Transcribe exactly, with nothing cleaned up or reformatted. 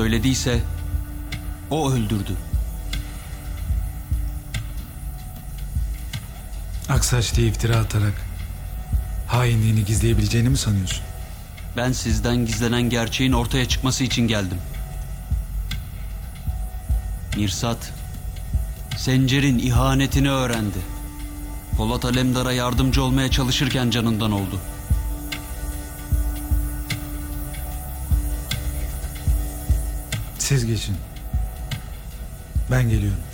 söylediyse o öldürdü. Aksaç diye iftira atarak hainliğini gizleyebileceğini mi sanıyorsun? Ben sizden gizlenen gerçeğin ortaya çıkması için geldim. Mirsat, Sencer'in ihanetini öğrendi. Polat Alemdar'a yardımcı olmaya çalışırken canından oldu. Siz geçin. Ben geliyorum.